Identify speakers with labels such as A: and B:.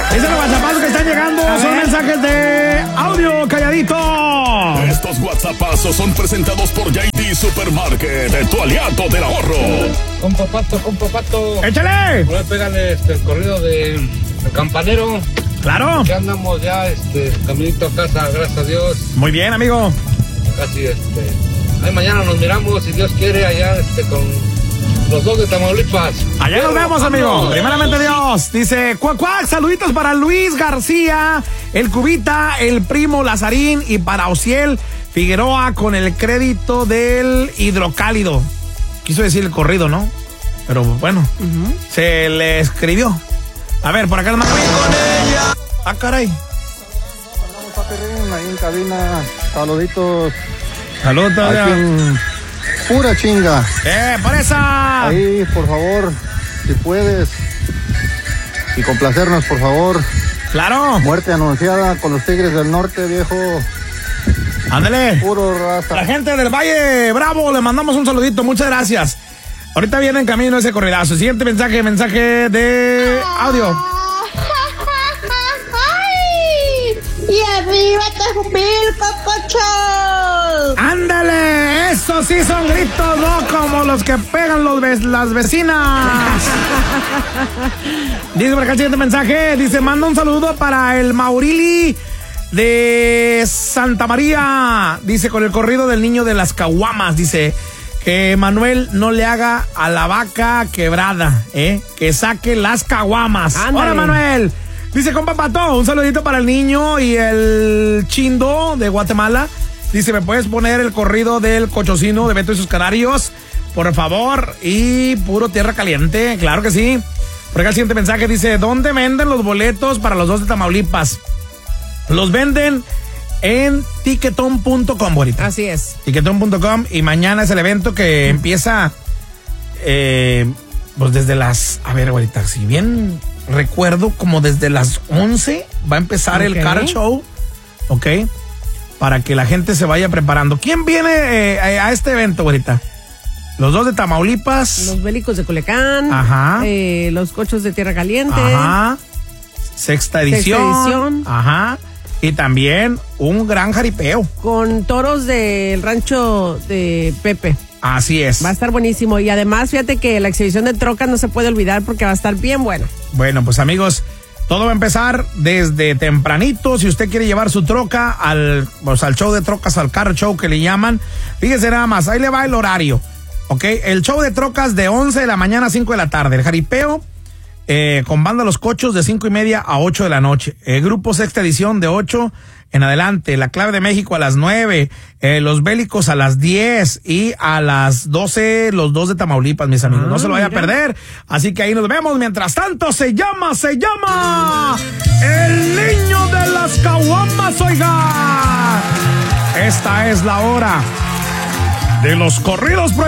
A: Dicen los WhatsAppazos que están llegando. Son mensajes de audio, calladito.
B: Estos WhatsAppazos son presentados por JD Supermarket, tu aliado del ahorro.
C: Compa Pato.
A: ¡Échale!
C: Voy a pegarle el corrido de Campanero.
A: ¡Claro!
C: Ya andamos caminito a casa, gracias a Dios.
A: Muy bien, amigo.
C: Casi ahí mañana nos miramos, si Dios quiere, allá con los dos de Tamaulipas.
A: Allá nos vemos, amigo. Primeramente Dios. Dice, cuac, saluditos para Luis García, el Cubita, el Primo Lazarín y para Ociel Figueroa con el crédito del hidrocálido. Quiso decir el corrido, ¿no? Pero bueno, se le escribió. A ver, por acá el más. Ah, caray.
D: Ahí en cabina, saluditos.
A: Saludos.
D: Pura chinga.
A: Por esa.
D: Ahí, por favor, si puedes. Y complacernos, por favor.
A: Claro.
D: Muerte anunciada con los Tigres del Norte, viejo.
A: Ándale.
D: Puro raza.
A: La gente del Valle Bravo, le mandamos un saludito. Muchas gracias. Ahorita viene en camino ese corridazo. Siguiente mensaje de audio.
E: ¡Y arriba Tejupilco, cocho!
A: ¡Ándale! Esos sí son gritos, ¿no? Como los que pegan las vecinas. Dice por acá el siguiente mensaje. Dice, manda un saludo para el Maurili de Santa María. Dice, con el corrido del niño de las caguamas. Dice, que Manuel no le haga a la vaca quebrada, que saque las caguamas. ¡Hola, Manuel! Dice, compa Pato, un saludito para el niño y el Chindo de Guatemala. Dice, ¿me puedes poner el corrido del Cochocino de Beto y sus Canarios? Por favor. Y puro tierra caliente, claro que sí. Por acá el siguiente mensaje dice, ¿dónde venden los boletos para los dos de Tamaulipas? Los venden en tiquetón.com, ahorita.
F: Así es.
A: Tiquetón.com, y mañana es el evento que empieza pues desde las... A ver, ahorita, si bien recuerdo, como desde las 11 va a empezar el car show, ¿ok? Para que la gente se vaya preparando. ¿Quién viene a este evento, ahorita? Los dos de Tamaulipas.
F: Los bélicos de Culiacán.
A: Ajá.
F: Los cochos de Tierra Caliente.
A: Ajá. Sexta edición. Ajá. Y también un gran jaripeo.
F: Con toros del rancho de Pepe.
A: Así es.
F: Va a estar buenísimo. Y además, fíjate que la exhibición de trocas no se puede olvidar porque va a estar bien buena.
A: Bueno, pues amigos, todo va a empezar desde tempranito. Si usted quiere llevar su troca al show de trocas, al car show que le llaman, fíjese nada más, ahí le va el horario. ¿Ok? El show de trocas de 11 de la mañana a 5 de la tarde. El jaripeo con banda Los Cochos de 5:30 a 8 de la noche. Grupo Sexta Edición de 8 en adelante. La Clave de México a las 9. Los Bélicos a las 10. Y a las 12 los dos de Tamaulipas, mis amigos. No se lo vaya a perder. Así que ahí nos vemos. Mientras tanto, se llama el niño de las caguamas, oiga. Esta es la hora de los corridos